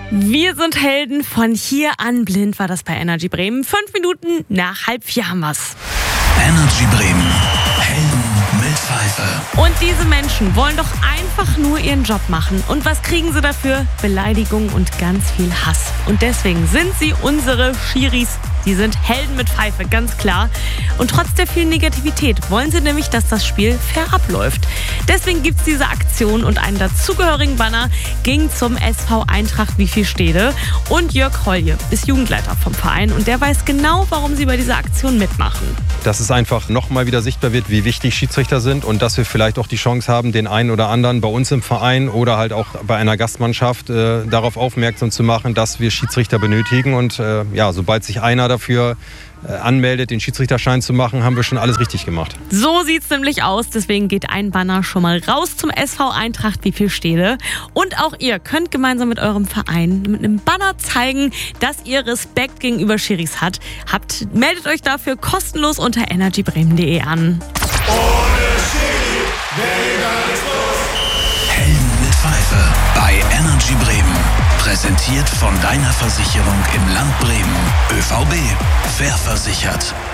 Wir sind Helden. Von hier an blind war das bei Energy Bremen. 5 Minuten nach 3:30 haben wir's. Energy Bremen. Helden mit Pfeife. Und diese Menschen wollen doch einfach nur ihren Job machen. Und was kriegen sie dafür? Beleidigung und ganz viel Hass. Und deswegen sind sie unsere Schiris. Die sind Helden mit Pfeife, ganz klar. Und trotz der vielen Negativität wollen sie nämlich, dass das Spiel fair abläuft. Deswegen gibt es diese Aktion und einen dazugehörigen Banner ging zum SV Eintracht Wievielstede. Und Jörg Holje ist Jugendleiter vom Verein und der weiß genau, warum sie bei dieser Aktion mitmachen. Dass es einfach nochmal wieder sichtbar wird, wie wichtig Schiedsrichter sind und dass wir vielleicht auch die Chance haben, den einen oder anderen bei uns im Verein oder halt auch bei einer Gastmannschaft darauf aufmerksam zu machen, dass wir Schiedsrichter benötigen. Und sobald sich einer dafür anmeldet, den Schiedsrichterschein zu machen, haben wir schon alles richtig gemacht. So sieht's nämlich aus. Deswegen geht ein Banner schon mal raus zum SV Eintracht Wievielstede. Und auch ihr könnt gemeinsam mit eurem Verein mit einem Banner zeigen, dass ihr Respekt gegenüber Schiris habt. Meldet euch dafür kostenlos unter energybremen.de an. Ohne Schiri wäre gar nichts los. Helden mit Pfeife bei Energy Bremen. Präsentiert von deiner Versicherung im Land Bremen. ÖVB. Fair versichert.